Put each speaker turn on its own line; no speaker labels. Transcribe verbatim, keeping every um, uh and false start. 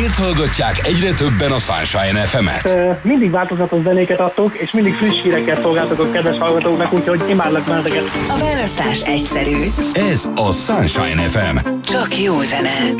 Miért hallgatják egyre többen a Sunshine ef emet?
Uh, mindig változatos zenéket adtok, és mindig friss híreket szolgáltatok a kedves hallgatóknak, úgyhogy imádlak benneteket.
A választás egyszerű.
Ez a Sunshine ef em.
Csak jó zene.